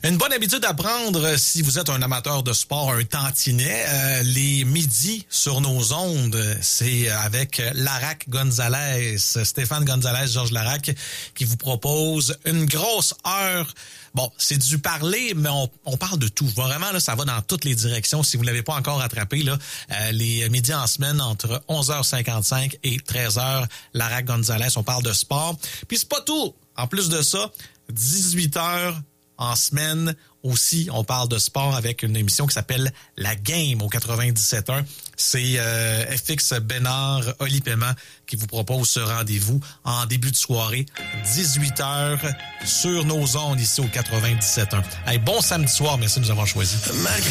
Une bonne habitude à prendre si vous êtes un amateur de sport, un tantinet, les midis sur nos ondes, c'est avec Larac Gonzalez, Stéphane Gonzalez, Georges Larac, qui vous propose une grosse heure. Bon, c'est du parler, mais on parle de tout. Vraiment, là, ça va dans toutes les directions. Si vous l'avez pas encore attrapé, là, les midis en semaine entre 11h55 et 13h, Larac Gonzalez, on parle de sport. Puis c'est pas tout. En plus de ça, 18h en semaine aussi, on parle de sport avec une émission qui s'appelle La Game au 97.1. C'est FX Bénard, Oli Paiement qui vous propose ce rendez-vous en début de soirée, 18h sur nos ondes ici au 97.1. Hey, bon samedi soir, merci de nous avoir choisis.